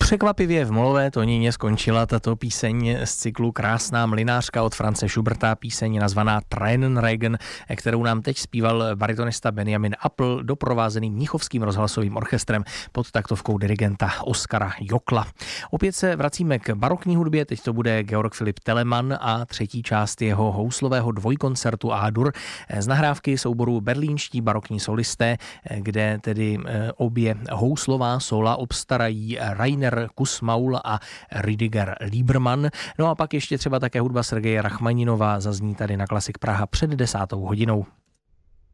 Překvapivě v molové tónině skončila tato píseň z cyklu Krásná mlynářka od Franze Schuberta, píseň nazvaná Tränenregen, kterou nám teď zpíval baritonista Benjamin Appel, doprovázený Mnichovským rozhlasovým orchestrem pod taktovkou dirigenta Oskara Jokla. Opět se vracíme k barokní hudbě, teď to bude Georg Philipp Telemann a třetí část jeho houslového dvojkoncertu A-dur z nahrávky souboru Berlínští barokní solisté, kde tedy obě houslová sola obstarají Rainer Kussmaul a Rüdiger Liebermann. No a pak ještě třeba také hudba Sergeje Rachmaninova zazní tady na Klasik Praha před 10. hodinou.